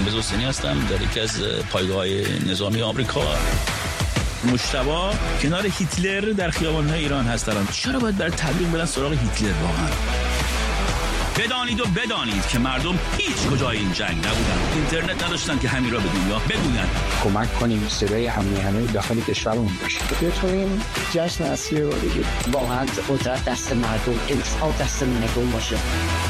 جنبز حسینی هستم در یکی از پایگاه‌های نظامی آمریکا. مجتبی کنار هیتلر در خیابان‌های ایران هستن. چرا باید برای تبلیغ برن سراغ هیتلر واقعا؟ بدانید و بدانید که مردم هیچ کجای این جنگ نبودن. اینترنت نداشتن که همین را به دنیا بگوین. کمک کنیم صدای همه داخل کشورمون باشه. بتونیم جشن اصلی رو بگیریم. واقعا قدرت دست مردم، انصاف دست مردم باشه.